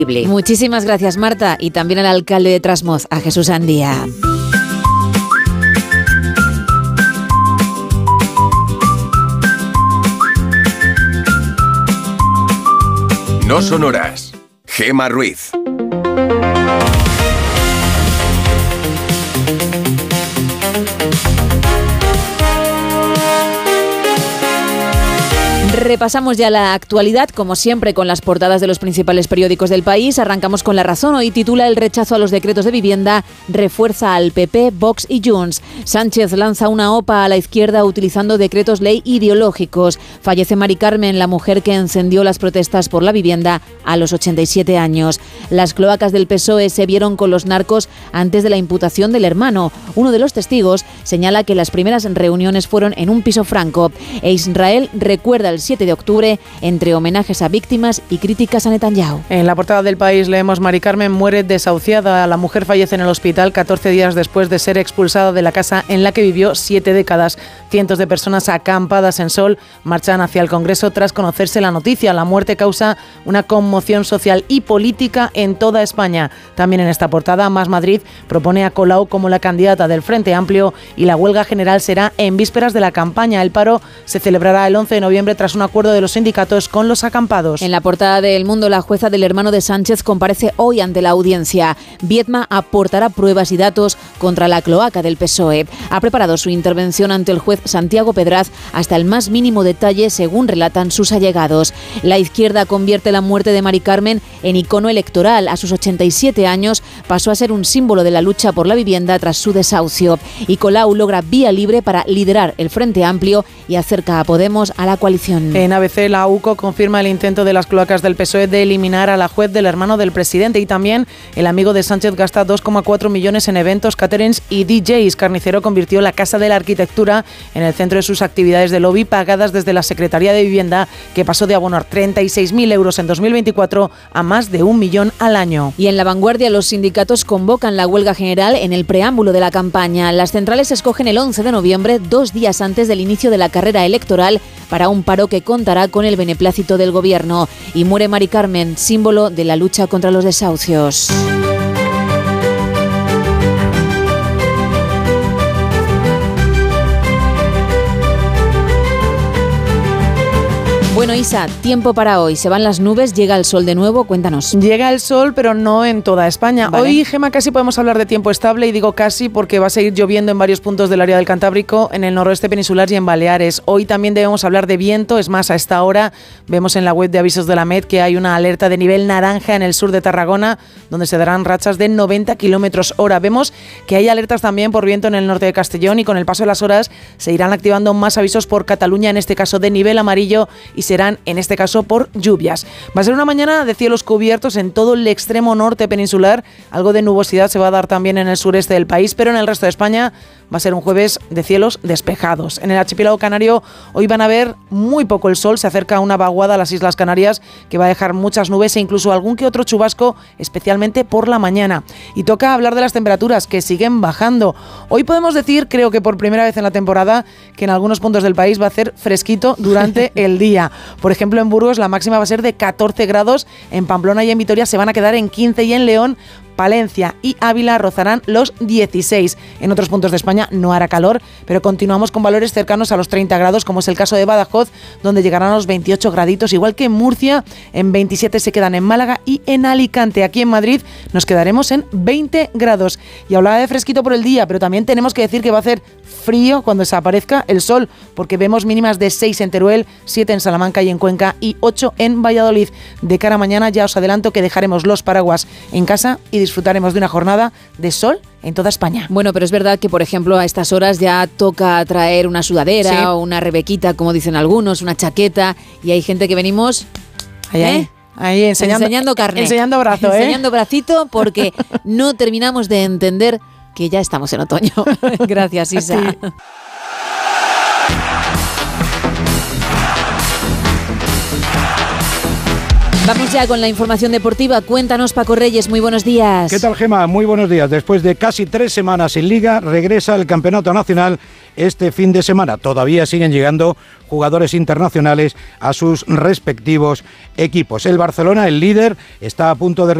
Muchísimas gracias, Marta, y también al alcalde de Trasmoz, a Jesús Andía. No son horas. Gema Ruiz. Repasamos ya la actualidad, como siempre, con las portadas de los principales periódicos del país. Arrancamos con La Razón. Hoy titula: el rechazo a los decretos de vivienda refuerza al PP, Vox y Junts. Sánchez lanza una OPA a la izquierda utilizando decretos ley ideológicos. Fallece Mari Carmen, la mujer que encendió las protestas por la vivienda a los 87 años. Las cloacas del PSOE se vieron con los narcos antes de la imputación del hermano. Uno de los testigos señala que las primeras reuniones fueron en un piso franco. E Israel recuerda el 7 de octubre entre homenajes a víctimas y críticas a Netanyahu. En la portada del País leemos: Mari Carmen muere desahuciada. La mujer fallece en el hospital 14 días después de ser expulsada de la casa en la que vivió 7 décadas. Cientos de personas acampadas en Sol marchan hacia el Congreso tras conocerse la noticia. La muerte causa una conmoción social y política en toda España. También en esta portada, Más Madrid propone a Colau como la candidata del Frente Amplio y la huelga general será en vísperas de la campaña. El paro se celebrará el 11 de noviembre tras un acuerdo de los sindicatos con los acampados. En la portada de El Mundo, la jueza del hermano de Sánchez comparece hoy ante la audiencia. Viedma aportará pruebas y datos contra la cloaca del PSOE. Ha preparado su intervención ante el juez Santiago Pedraz hasta el más mínimo detalle, según relatan sus allegados. La izquierda convierte la muerte de Mari Carmen en icono electoral. A sus 87 años pasó a ser un símbolo de la lucha por la vivienda tras su desahucio. Y Colau logra vía libre para liderar el Frente Amplio y acerca a Podemos a la coalición. En ABC, la UCO confirma el intento de las cloacas del PSOE de eliminar a la juez del hermano del presidente. Y también el amigo de Sánchez gasta 2,4 millones en eventos, caterings y DJs. Carnicero convirtió la Casa de la Arquitectura en el centro de sus actividades de lobby pagadas desde la Secretaría de Vivienda, que pasó de abonar 36.000 euros en 2024 a más de 1 millón al año. Y en La Vanguardia, los sindicatos convocan la huelga general en el preámbulo de la campaña. Las centrales se escogen el 11 de noviembre, 2 días antes del inicio de la carrera electoral, para un paro que contará con el beneplácito del gobierno. Y muere Mari Carmen, símbolo de la lucha contra los desahucios. Bueno, Isa, tiempo para hoy. Se van las nubes, llega el sol de nuevo, cuéntanos. Llega el sol, pero no en toda España. Vale. Hoy, Gema, casi podemos hablar de tiempo estable, y digo casi porque va a seguir lloviendo en varios puntos del área del Cantábrico, en el noroeste peninsular y en Baleares. Hoy también debemos hablar de viento, es más, a esta hora vemos en la web de avisos de la Met que hay una alerta de nivel naranja en el sur de Tarragona, donde se darán rachas de 90 kilómetros hora. Vemos que hay alertas también por viento en el norte de Castellón, y con el paso de las horas se irán activando más avisos por Cataluña, en este caso de nivel amarillo, y serán en este caso por lluvias. Va a ser una mañana de cielos cubiertos en todo el extremo norte peninsular. Algo de nubosidad se va a dar también en el sureste del país, pero en el resto de España va a ser un jueves de cielos despejados. En el archipiélago canario hoy van a ver muy poco el sol. Se acerca una vaguada a las Islas Canarias que va a dejar muchas nubes e incluso algún que otro chubasco, especialmente por la mañana. Y toca hablar de las temperaturas, que siguen bajando. Hoy podemos decir, creo que por primera vez en la temporada, que en algunos puntos del país va a hacer fresquito durante el día. Por ejemplo, en Burgos la máxima va a ser de 14 grados, en Pamplona y en Vitoria se van a quedar en 15, y en León, Palencia y Ávila rozarán los 16. En otros puntos de España no hará calor, pero continuamos con valores cercanos a los 30 grados, como es el caso de Badajoz, donde llegarán a los 28 graditos, igual que en Murcia. En 27 se quedan en Málaga y en Alicante. Aquí en Madrid nos quedaremos en 20 grados. Y hablaba de fresquito por el día, pero también tenemos que decir que va a hacer frío cuando desaparezca el sol, porque vemos mínimas de 6 en Teruel, 7 en Salamanca y en Cuenca, y 8 en Valladolid. De cara a mañana ya os adelanto que dejaremos los paraguas en casa y disfrutaremos de una jornada de sol en toda España. Bueno, pero es verdad que, por ejemplo, a estas horas ya toca traer una sudadera o una rebequita, como dicen algunos, una chaqueta, y hay gente que venimos... Ahí enseñando carne. Enseñando brazo, enseñando bracito, porque no terminamos de entender que ya estamos en otoño. Gracias, Isa. Vamos ya con la información deportiva. Cuéntanos, Paco Reyes, muy buenos días. ¿Qué tal, Gema? Muy buenos días. Después de casi 3 semanas sin Liga, regresa el Campeonato Nacional este fin de semana. Todavía siguen llegando jugadores internacionales a sus respectivos equipos. El Barcelona, el líder, está a punto de